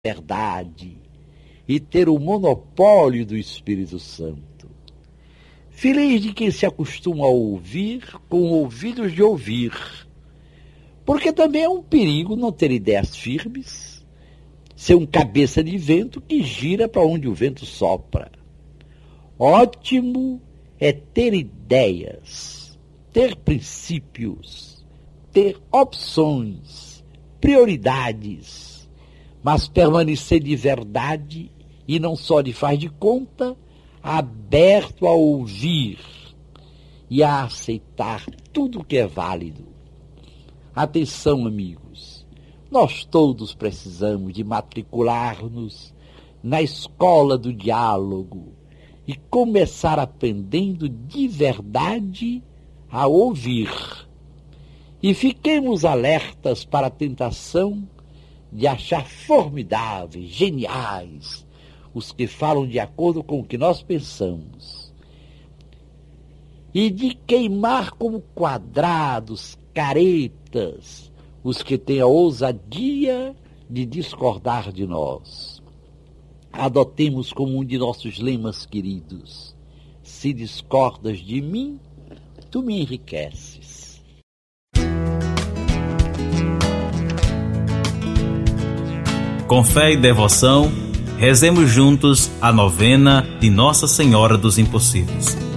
verdade e ter o monopólio do Espírito Santo. Feliz de quem se acostuma a ouvir com ouvidos de ouvir, porque também é um perigo não ter ideias firmes, ser um cabeça de vento que gira para onde o vento sopra. Ótimo é ter ideias, ter princípios, ter opções, prioridades, mas permanecer de verdade e não só de faz de conta, aberto a ouvir e a aceitar tudo que é válido. Atenção, amigos, nós todos precisamos de matricular-nos na escola do diálogo e começar aprendendo de verdade a ouvir. E fiquemos alertas para a tentação de achar formidáveis, geniais, os que falam de acordo com o que nós pensamos, e de queimar como quadrados, caretas, os que têm a ousadia de discordar de nós. Adotemos como um de nossos lemas queridos: se discordas de mim, tu me enriqueces. Com fé e devoção, rezemos juntos a novena de Nossa Senhora dos Impossíveis.